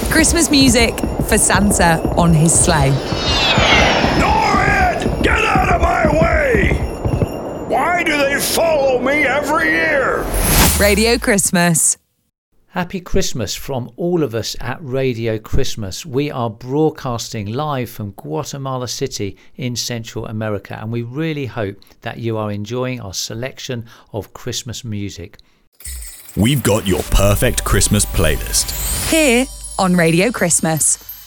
Christmas music for Santa on his sleigh. Norrid! Get out of my way! Why do they follow me every year? Radio Christmas. Happy Christmas from all of us at Radio Christmas. We are broadcasting live from Guatemala City in Central America, and we really hope that you are enjoying our selection of Christmas music. We've got your perfect Christmas playlist Here on Radio Christmas.